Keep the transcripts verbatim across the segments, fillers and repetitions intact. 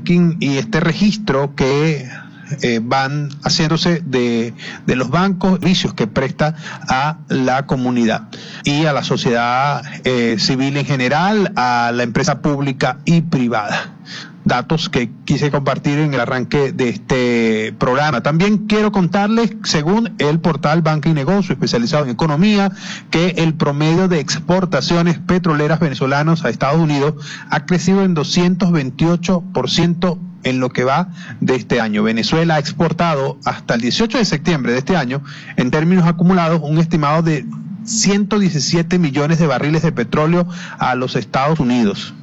y este registro que eh, van haciéndose de, de los bancos, servicios que presta a la comunidad y a la sociedad eh, civil en general, a la empresa pública y privada. Datos que quise compartir en el arranque de este programa. También quiero contarles, según el portal Banca y Negocio, especializado en economía, que el promedio de exportaciones petroleras venezolanas a Estados Unidos ha crecido en doscientos veintiocho por ciento en lo que va de este año. Venezuela ha exportado hasta el dieciocho de septiembre de este año, en términos acumulados, un estimado de ciento diecisiete millones de barriles de petróleo a los Estados Unidos.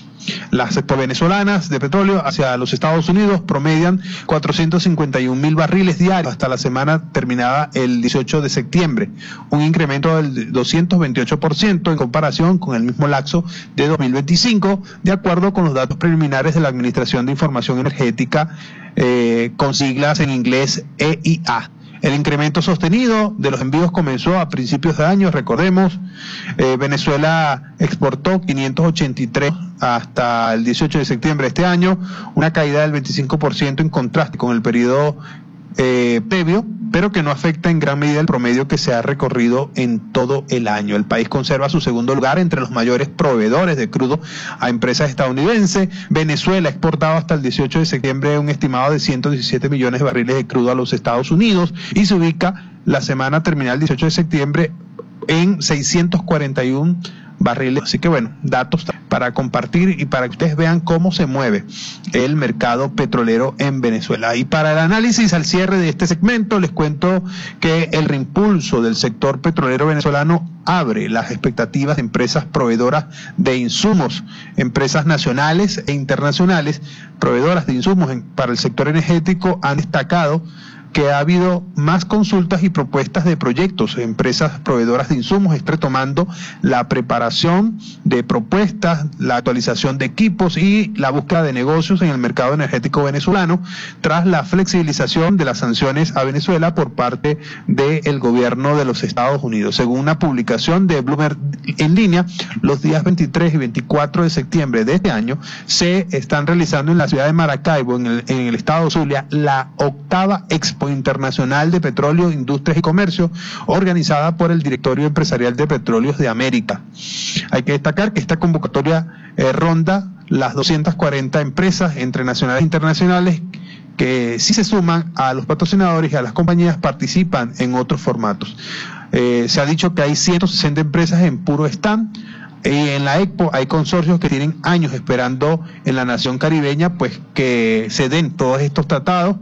Las venezolanas de petróleo hacia los Estados Unidos promedian cuatrocientos cincuenta y un mil barriles diarios hasta la semana terminada el dieciocho de septiembre, un incremento del doscientos veintiocho por ciento en comparación con el mismo lapso de dos mil veinticinco, de acuerdo con los datos preliminares de la Administración de Información Energética, eh, con siglas en inglés E I A. El incremento sostenido de los envíos comenzó a principios de año, recordemos. eh, Venezuela exportó quinientos ochenta y tres hasta el dieciocho de septiembre de este año, una caída del veinticinco por ciento en contraste con el periodo eh, previo, pero que no afecta en gran medida el promedio que se ha recorrido en todo el año. El país conserva su segundo lugar entre los mayores proveedores de crudo a empresas estadounidenses. Venezuela ha exportado hasta el dieciocho de septiembre un estimado de ciento diecisiete millones de barriles de crudo a los Estados Unidos y se ubica la semana terminal dieciocho de septiembre en seiscientos cuarenta y un barriles. Así que bueno, datos para compartir y para que ustedes vean cómo se mueve el mercado petrolero en Venezuela. Y para el análisis al cierre de este segmento, les cuento que el reimpulso del sector petrolero venezolano abre las expectativas de empresas proveedoras de insumos, empresas nacionales e internacionales proveedoras de insumos en, para el sector energético han destacado que ha habido más consultas y propuestas de proyectos. Empresas proveedoras de insumos están retomando la preparación de propuestas, la actualización de equipos y la búsqueda de negocios en el mercado energético venezolano tras la flexibilización de las sanciones a Venezuela por parte del gobierno de los Estados Unidos. Según una publicación de Bloomberg en línea, los días veintitrés y veinticuatro de septiembre de este año se están realizando en la ciudad de Maracaibo, en el, en el estado Zulia, la octava Expo Internacional de Petróleo, Industrias y Comercio, organizada por el Directorio Empresarial de Petróleos de América. Hay que destacar que esta convocatoria eh, ronda las doscientas cuarenta empresas entre nacionales e internacionales que si se suman a los patrocinadores y a las compañías participan en otros formatos. Eh, se ha dicho que hay ciento sesenta empresas en puro stand. Y en la Expo hay consorcios que tienen años esperando en la nación caribeña pues que se den todos estos tratados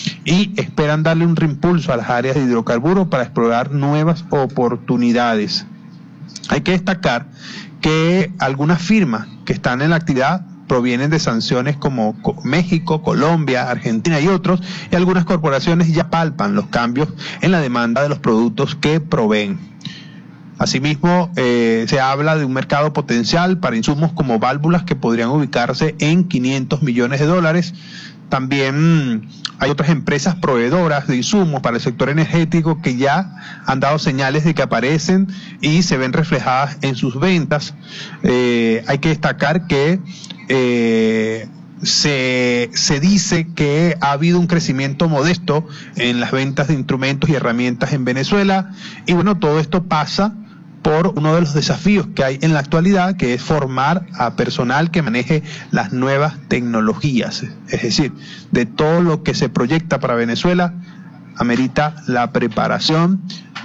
y esperan darle un reimpulso a las áreas de hidrocarburos para explorar nuevas oportunidades. Hay que destacar que algunas firmas que están en la actividad provienen de sanciones como México, Colombia, Argentina y otros, y algunas corporaciones ya palpan los cambios en la demanda de los productos que proveen. Asimismo, eh, se habla de un mercado potencial para insumos como válvulas que podrían ubicarse en quinientos millones de dólares. También hay otras empresas proveedoras de insumos para el sector energético que ya han dado señales de que aparecen y se ven reflejadas en sus ventas. Eh, hay que destacar que eh, Se, se dice que ha habido un crecimiento modesto en las ventas de instrumentos y herramientas en Venezuela y bueno, todo esto pasa por uno de los desafíos que hay en la actualidad, que es formar a personal que maneje las nuevas tecnologías. Es decir, de todo lo que se proyecta para Venezuela, amerita la preparación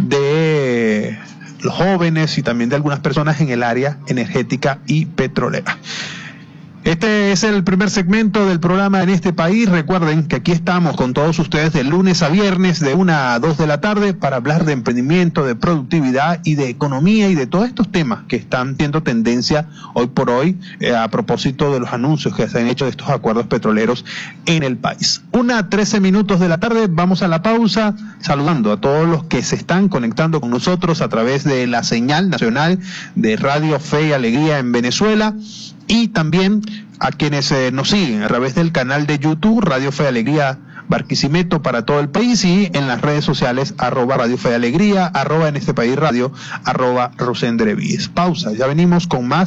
de los jóvenes y también de algunas personas en el área energética y petrolera. Este es el primer segmento del programa En este país. Recuerden que aquí estamos con todos ustedes de lunes a viernes de una a dos de la tarde para hablar de emprendimiento, de productividad y de economía y de todos estos temas que están siendo tendencia hoy por hoy eh, a propósito de los anuncios que se han hecho de estos acuerdos petroleros en el país. Una a trece minutos de la tarde, vamos a la pausa saludando a todos los que se están conectando con nosotros a través de la señal nacional de Radio Fe y Alegría en Venezuela. Y también a quienes eh, nos siguen a través del canal de YouTube, Radio Fe y Alegría Barquisimeto para todo el país y en las redes sociales, arroba Radio Fe y Alegría, arroba En este país radio, arroba Rosendrevíes. Pausa, ya venimos con más.